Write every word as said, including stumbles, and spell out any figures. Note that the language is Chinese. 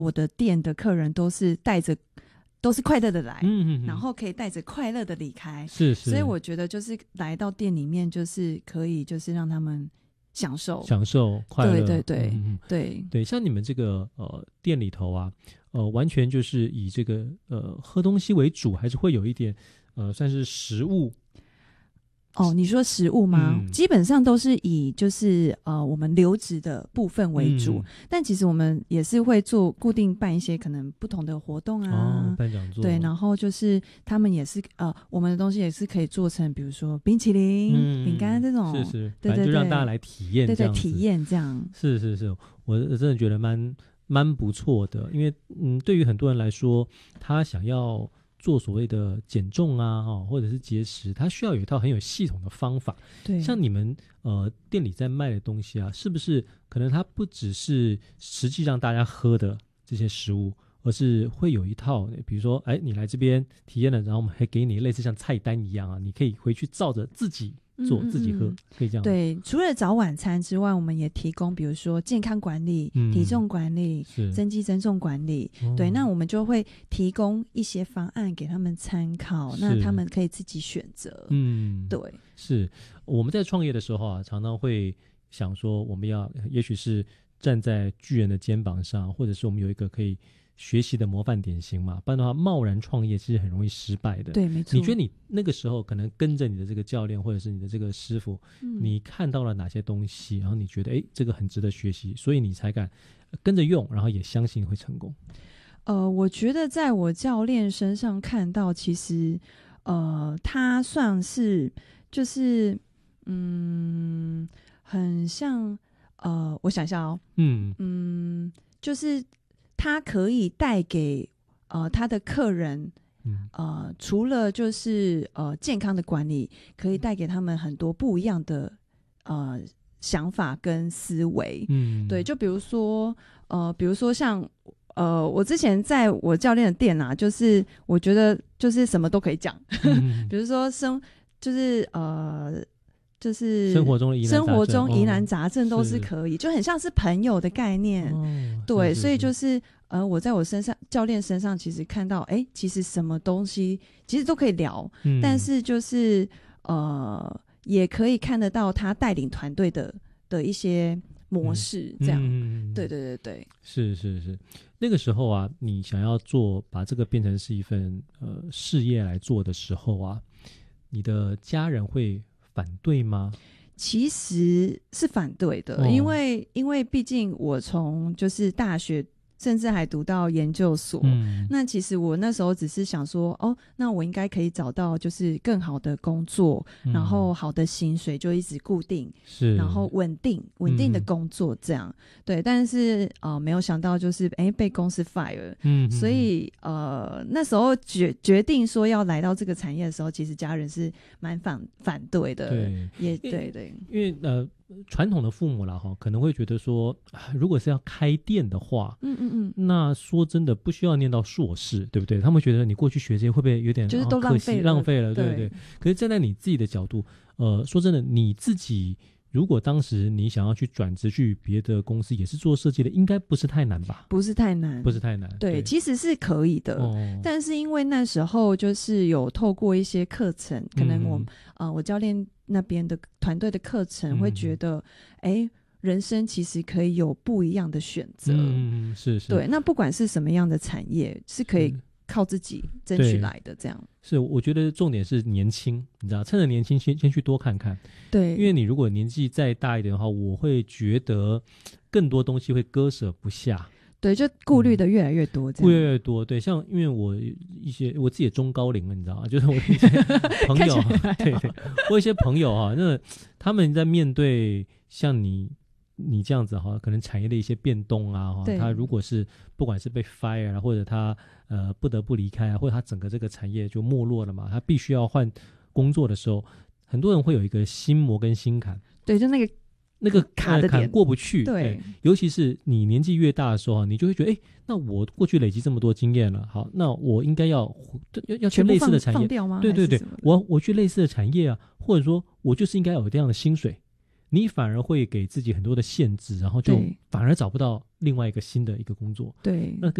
我的店的客人都是带着都是快乐的来， 嗯嗯嗯， 然后可以带着快乐的离开， 是是， 所以我觉得就是来到店里面就是可以就是让他们享受享受快乐， 对对对、 嗯嗯对对，像你们这个呃店里头啊，呃完全就是以这个呃喝东西为主，还是会有一点呃算是食物？ 哦，你说食物吗？ 嗯、 基本上都是以就是呃我们流质的部分为主、嗯，但其实我们也是会做固定办一些可能不同的活动啊， 哦，办讲座， 对，然后就是他们也是呃我们的东西也是可以做成，比如说冰淇淋、嗯、饼干这种， 是是， 对对对， 就让大家来体验， 对对，体验这样， 是是是，我真的觉得蛮蛮不错的，因为嗯，对于很多人来说，他想要做所谓的减重啊，哈，或者是节食，它需要有一套很有系统的方法。 对，像你们呃店里在卖的东西啊，是不是可能它不只是实际让大家喝的这些食物，而是会有一套，比如说，哎，你来这边体验了，然后我们还给你类似像菜单一样啊，你可以回去照着自己做、嗯、自己喝，可以这样。 对，除了早晚餐之外，我们也提供比如说健康管理、嗯、体重管理、增肌增重管理、哦、对，那我们就会提供一些方案给他们参考，那他们可以自己选择。嗯，对， 是我们在创业的时候啊，常常会想说，我们要也许是站在巨人的肩膀上，或者是我们有一个可以学习的模范典型嘛，不然的话贸然创业其实很容易失败的。 对，没错。 你觉得你那个时候可能跟着你的这个教练或者是你的这个师傅、嗯、你看到了哪些东西，然后你觉得哎，这个很值得学习，所以你才敢跟着用，然后也相信会成功？ 呃，我觉得在我教练身上看到，其实呃，他算是就是嗯，很像呃，我想一下哦，嗯嗯，就是他可以带给呃他的客人，嗯、呃，除了就是呃健康的管理，可以带给他们很多不一样的呃想法跟思维。嗯，对，就比如说呃，比如说像呃，我之前在我教练的店啊，就是我觉得就是什么都可以讲，嗯、比如说生就是呃。就是生活中的疑难杂症， 生活中疑难杂症都是可以，哦、就很像是朋友的概念。哦、对，是是是，所以就是呃，我在我身上教练身上其实看到，哎，其实什么东西其实都可以聊，嗯、但是就是呃，也可以看得到他带领团队的的一些模式，这样。嗯、对对对对， 是是是。那个时候啊，你想要做把这个变成是一份呃事业来做的时候啊，你的家人会反对吗？ 其实是反对的，哦、因为因为毕竟我从就是大学甚至还读到研究所，嗯、那其实我那时候只是想说，哦，那我应该可以找到就是更好的工作，嗯、然后好的薪水就一直固定，是，然后稳定稳定的工作这样，嗯、对。但是呃，没有想到就是哎被公司 fire，嗯，所以呃那时候决决定说要来到这个产业的时候，其实家人是蛮反反对的， 对， 也对对， 因为呃。传统的父母啦哈，可能会觉得说，如果是要开店的话，嗯嗯嗯，那说真的不需要念到硕士，对不对？他们觉得你过去学这些会不会有点就是都浪费了， 哦、浪费了，对不对？对。可是站在你自己的角度，呃，说真的，你自己如果当时你想要去转职去别的公司，也是做设计的，应该不是太难吧？ 不是太难， 不是太难。 对，对其实是可以的、哦，但是因为那时候就是有透过一些课程，可能我、嗯、呃我教练那边的团队的课程会觉得，哎、嗯，人生其实可以有不一样的选择。 嗯，是是。 对，那不管是什么样的产业，是可以靠自己争取来的。这样是，我觉得重点是年轻，你知道，趁着年轻先先去多看看。 对， 因为你如果年纪再大一点的话，我会觉得更多东西会割舍不下。 对，就顾虑的越来越多， 顾虑越来越多。对，像因为我一些我自己也中高龄了，你知道吗？就是我一些朋友，对对，我有一些朋友哈，那他们在面对像你你这样子哈，可能产业的一些变动啊，他如果是不管是被 fire 啊，或者他呃不得不离开啊，或者他整个这个产业就没落了嘛，他必须要换工作的时候，很多人会有一个心魔跟心坎。 对，就那个。 那个卡的点过不去， 对， 尤其是你年纪越大的时候，你就会觉得，哎，那我过去累积这么多经验了，好，那我应该要要要去类似的产业， 掉吗？ 对对对，我我去类似的产业啊，或者说我就是应该有这样的薪水， 你反而会给自己很多的限制，然后就对反而找不到另外一个新的一个工作。 对， 那